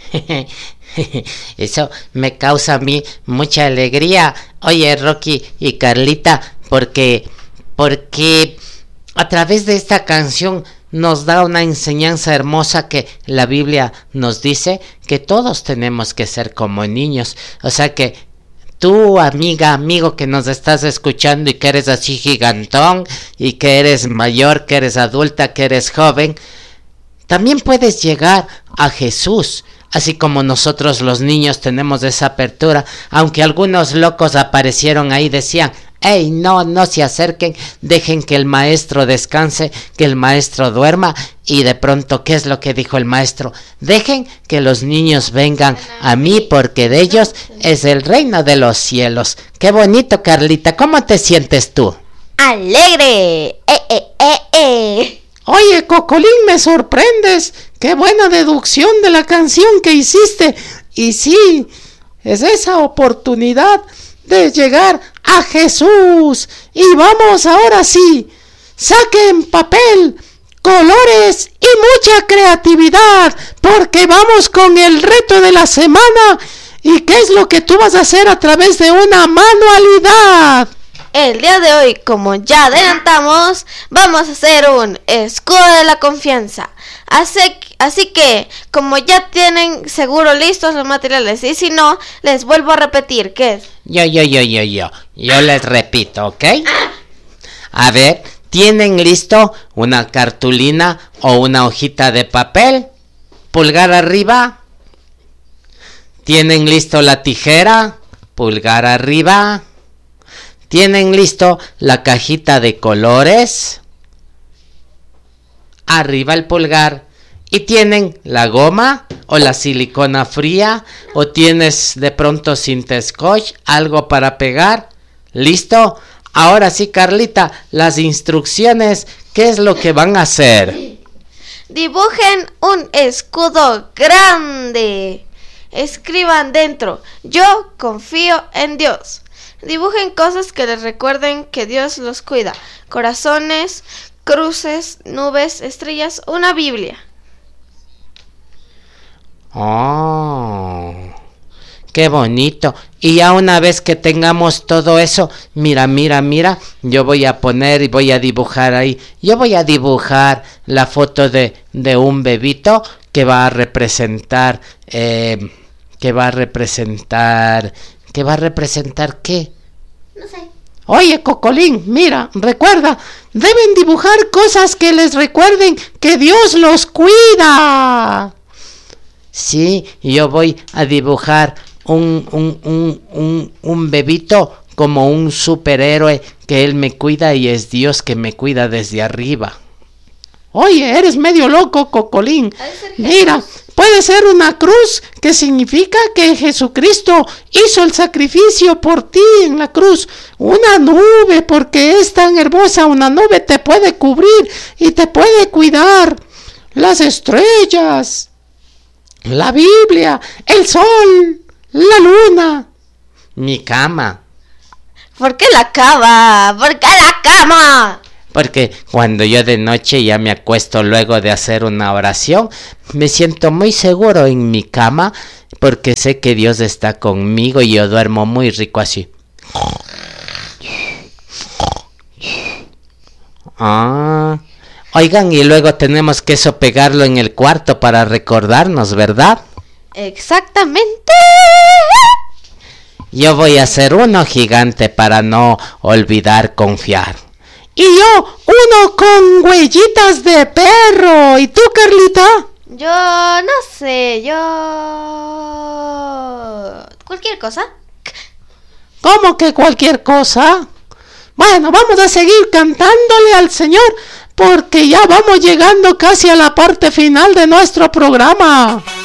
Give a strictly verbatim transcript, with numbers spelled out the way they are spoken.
Eso me causa a mí mucha alegría. Oye, Rocky y Carlita, porque, porque a través de esta canción nos da una enseñanza hermosa que la Biblia nos dice que todos tenemos que ser como niños. O sea que tú, amiga, amigo que nos estás escuchando y que eres así gigantón y que eres mayor, que eres adulta, que eres joven, también puedes llegar a Jesús. Así como nosotros los niños tenemos esa apertura, aunque algunos locos aparecieron ahí, decían: ¡Ey, no, no se acerquen! Dejen que el maestro descanse, que el maestro duerma. Y de pronto, ¿qué es lo que dijo el maestro? Dejen que los niños vengan a mí, porque de ellos es el reino de los cielos. ¡Qué bonito, Carlita! ¿Cómo te sientes tú? ¡Alegre! ¡Eh, eh, eh, eh! Oye, Cocolín, me sorprendes. ¡Qué buena deducción de la canción que hiciste! Y sí, es esa oportunidad de llegar a Jesús. Y vamos ahora sí, saquen papel, colores y mucha creatividad, porque vamos con el reto de la semana. ¿Y qué es lo que tú vas a hacer a través de una manualidad? El día de hoy, como ya adelantamos, vamos a hacer un escudo de la confianza. Así, así que, como ya tienen seguro listos los materiales, y si no, les vuelvo a repetir que es... Yo, yo, yo, yo, yo, yo les repito, ¿ok? A ver, ¿tienen listo una cartulina o una hojita de papel? Pulgar arriba. ¿Tienen listo la tijera? Pulgar arriba. ¿Tienen listo la cajita de colores? Arriba el pulgar. ¿Y tienen la goma o la silicona fría? ¿O tienes de pronto cinta scotch, algo para pegar? ¿Listo? Ahora sí, Carlita, las instrucciones, ¿qué es lo que van a hacer? Dibujen un escudo grande. Escriban dentro: yo confío en Dios. Dibujen cosas que les recuerden que Dios los cuida: corazones, cruces, nubes, estrellas, una Biblia. Oh, qué bonito. Y ya una vez que tengamos todo eso, mira, mira, mira, yo voy a poner y voy a dibujar ahí. Yo voy a dibujar la foto de, de un bebito que va a representar, eh, que va a representar... ¿Qué va a representar qué? No sé. Oye, Cocolín, mira, recuerda, deben dibujar cosas que les recuerden que Dios los cuida. Sí, yo voy a dibujar un, un, un, un, un bebito como un superhéroe, que él me cuida y es Dios que me cuida desde arriba. Oye, eres medio loco, Cocolín. Mira, puede ser una cruz, que significa que Jesucristo hizo el sacrificio por ti en la cruz. Una nube, porque es tan hermosa, una nube te puede cubrir y te puede cuidar. Las estrellas, la Biblia, el sol, la luna. Mi cama. ¿Por qué la cama? ¿Por qué la cama? Porque cuando yo de noche ya me acuesto luego de hacer una oración, me siento muy seguro en mi cama, porque sé que Dios está conmigo y yo duermo muy rico así. Ah, oigan, y luego tenemos que eso pegarlo en el cuarto para recordarnos, ¿verdad? Exactamente. Yo voy a hacer uno gigante para no olvidar confiar. Y yo, uno con huellitas de perro. ¿Y tú, Carlita? Yo no sé, yo... cualquier cosa. ¿Cómo que cualquier cosa? Bueno, vamos a seguir cantándole al Señor, porque ya vamos llegando casi a la parte final de nuestro programa.